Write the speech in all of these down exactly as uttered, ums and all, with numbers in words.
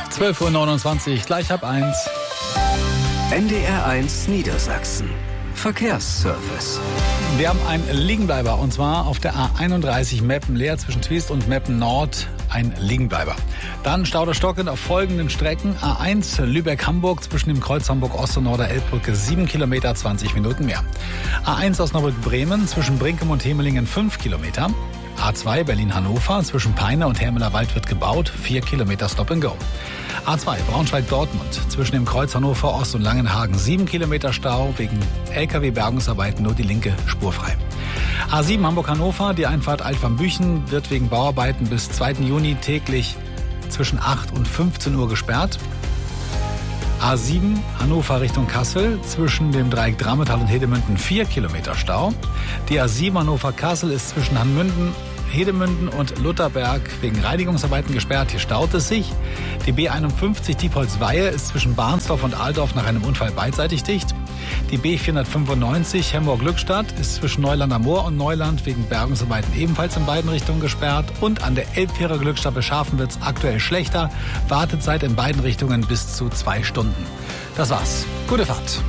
zwölf Uhr neunundzwanzig, gleich ab eins. N D R eins Niedersachsen. Verkehrsservice. Wir haben einen Liegenbleiber und zwar auf der A einunddreißig Meppen-Leer zwischen Twist und Meppen-Nord. Ein Liegenbleiber. Dann Stau stockend auf folgenden Strecken. A eins Lübeck-Hamburg zwischen dem Kreuz Hamburg-Ost und Norder-Elbbrücke sieben Kilometer, zwanzig Minuten mehr. A eins Osnabrück-Bremen zwischen Brinkum und Hemelingen fünf Kilometer. A zwei Berlin-Hannover zwischen Peine und Hermeler Wald wird gebaut, vier Kilometer Stop and Go. A zwei Braunschweig-Dortmund zwischen dem Kreuz Hannover Ost und Langenhagen sieben Kilometer Stau, wegen L K W-Bergungsarbeiten nur die linke Spur frei. A sieben Hamburg-Hannover, die Einfahrt Altwarmbüchen wird wegen Bauarbeiten bis zweiten Juni täglich zwischen acht und fünfzehn Uhr gesperrt. A sieben Hannover Richtung Kassel zwischen dem Dreieck Drametal und Hedemünden vier Kilometer Stau. Die A sieben Hannover-Kassel ist zwischen Hanmünden, Hedemünden und Lutherberg wegen Reinigungsarbeiten gesperrt. Hier staut es sich. Die B einundfünfzig Diepholz-Weihe ist zwischen Barnsdorf und Altdorf nach einem Unfall beidseitig dicht. Die B vierhundertfünfundneunzig Hemmoor-Glückstadt ist zwischen Neuland am Moor und Neuland wegen Bergungsarbeiten ebenfalls in beiden Richtungen gesperrt. Und an der Elbfähre Glückstadt Beschafen wird es aktuell schlechter. Wartezeit in beiden Richtungen bis zu zwei Stunden. Das war's. Gute Fahrt.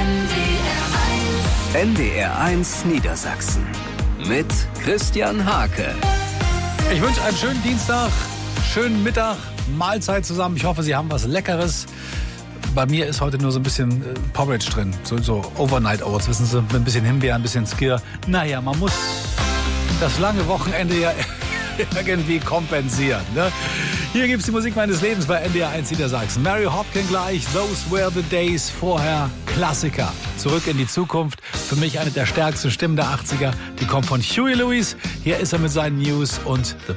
N D R eins Niedersachsen. Mit Christian Hake. Ich wünsche einen schönen Dienstag, schönen Mittag, Mahlzeit zusammen. Ich hoffe, Sie haben was Leckeres. Bei mir ist heute nur so ein bisschen äh, Porridge drin, so, so Overnight Oats, wissen Sie, mit ein bisschen Himbeer, ein bisschen Skir. Naja, man muss das lange Wochenende ja irgendwie kompensieren. Ne? Hier gibt's die Musik meines Lebens bei N D R eins Niedersachsen. Mary Hopkin gleich, Those Were the Days, vorher Klassiker. Zurück in die Zukunft, für mich eine der stärksten Stimmen der achtziger. Die kommt von Huey Lewis. Hier ist er mit seinen News und The